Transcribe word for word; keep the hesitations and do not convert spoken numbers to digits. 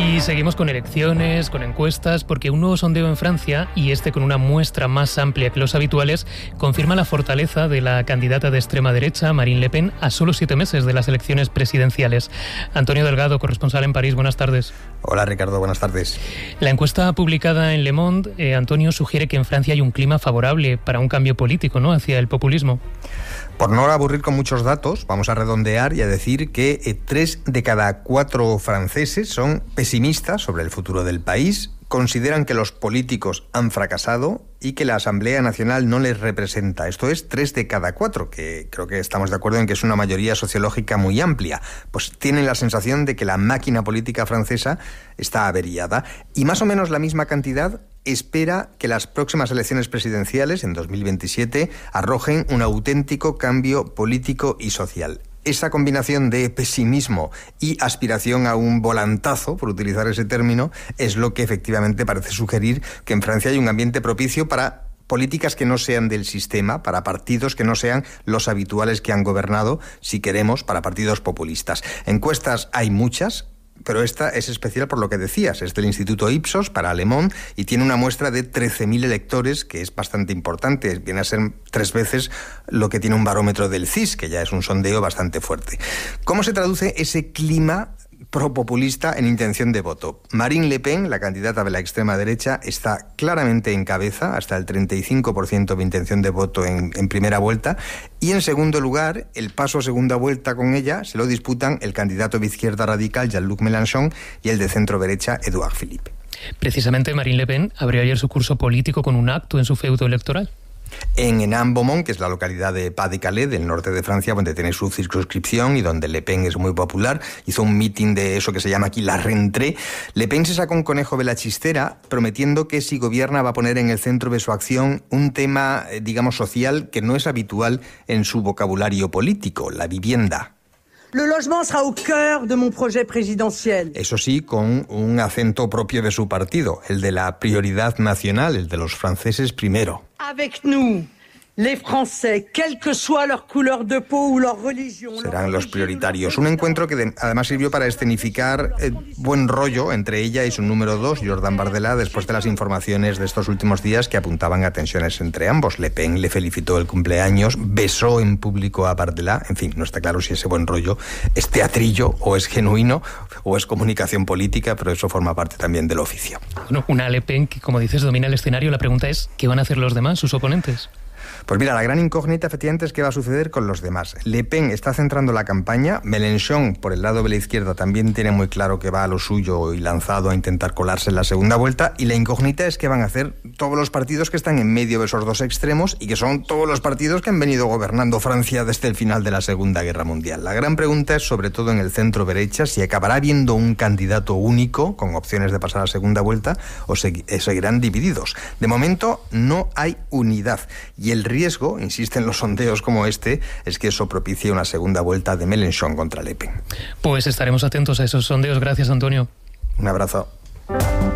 Y seguimos con elecciones, con encuestas, porque un nuevo sondeo en Francia, y este con una muestra más amplia que los habituales, confirma la fortaleza de la candidata de extrema derecha, Marine Le Pen, a solo siete meses de las elecciones presidenciales. Antonio Delgado, corresponsal en París, buenas tardes. Hola Ricardo, buenas tardes. La encuesta publicada en Le Monde, eh, Antonio, sugiere que en Francia hay un clima favorable para un cambio político, ¿no?, hacia el populismo. Por no aburrir con muchos datos, vamos a redondear y a decir que eh, tres de cada cuatro franceses son pesimistas sobre el futuro del país, consideran que los políticos han fracasado y que la Asamblea Nacional no les representa. Esto es tres de cada cuatro, que creo que estamos de acuerdo en que es una mayoría sociológica muy amplia. Pues tienen la sensación de que la máquina política francesa está averiada. Y más o menos la misma cantidad espera que las próximas elecciones presidenciales, en dos mil veintisiete, arrojen un auténtico cambio político y social. Esa combinación de pesimismo y aspiración a un volantazo, por utilizar ese término, es lo que efectivamente parece sugerir que en Francia hay un ambiente propicio para políticas que no sean del sistema, para partidos que no sean los habituales que han gobernado, si queremos, para partidos populistas. Encuestas hay muchas, pero esta es especial por lo que decías, es del Instituto Ipsos para Le Monde y tiene una muestra de trece mil electores, que es bastante importante, viene a ser tres veces lo que tiene un barómetro del C I S, que ya es un sondeo bastante fuerte. ¿Cómo se traduce ese clima propopulista en intención de voto? Marine Le Pen, la candidata de la extrema derecha, está claramente en cabeza, hasta el treinta y cinco por ciento de intención de voto en, en primera vuelta, y en segundo lugar, el paso a segunda vuelta con ella se lo disputan el candidato de izquierda radical, Jean-Luc Mélenchon, y el de centro derecha, Édouard Philippe. Precisamente Marine Le Pen abrió ayer su curso político con un acto en su feudo electoral. En Hénin-Beaumont, que es la localidad de Pas-de-Calais, del norte de Francia, donde tiene su circunscripción y donde Le Pen es muy popular, hizo un mitin de eso que se llama aquí la rentrée. Le Pen se sacó un conejo de la chistera, prometiendo que si gobierna va a poner en el centro de su acción un tema, digamos, social que no es habitual en su vocabulario político, la vivienda. Le logement sera au cœur de mon projet présidentiel. Eso sí, con un acento propio de su partido, el de la prioridad nacional, el de los franceses primero. Avec nous, les Français, quelle que soit leur couleur de peau ou leur religion. Serán los prioritarios. Un encuentro que de, además sirvió para escenificar eh, buen rollo entre ella y su número dos, Jordan Bardella, después de las informaciones de estos últimos días que apuntaban a tensiones entre ambos. Le Pen le felicitó el cumpleaños, besó en público a Bardella. En fin, no está claro si ese buen rollo es teatrillo o es genuino o es comunicación política, pero eso forma parte también del oficio. Bueno, una Le Pen que, como dices, domina el escenario. La pregunta es, ¿qué van a hacer los demás, sus oponentes? Pues mira, la gran incógnita efectivamente es qué va a suceder con los demás. Le Pen está centrando la campaña, Mélenchon por el lado de la izquierda también tiene muy claro que va a lo suyo y lanzado a intentar colarse en la segunda vuelta, y la incógnita es qué van a hacer todos los partidos que están en medio de esos dos extremos y que son todos los partidos que han venido gobernando Francia desde el final de la Segunda Guerra Mundial. La gran pregunta es sobre todo en el centro derecha si acabará habiendo un candidato único con opciones de pasar a la segunda vuelta o seguirán divididos. De momento no hay unidad y el riesgo, insisten los sondeos como este, es que eso propicie una segunda vuelta de Mélenchon contra Le Pen. Pues estaremos atentos a esos sondeos. Gracias, Antonio. Un abrazo.